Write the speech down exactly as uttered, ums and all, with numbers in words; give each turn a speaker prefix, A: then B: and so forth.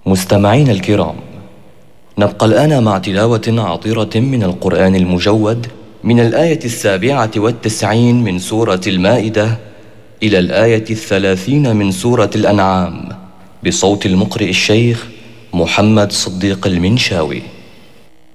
A: مستمعين الكرام، نبقى الآن مع تلاوة عطرة من القرآن المجود من الآية السابعة والتسعين من سورة المائدة إلى الآية الثلاثين من سورة الأنعام بصوت المقرئ الشيخ محمد صديق المنشاوي.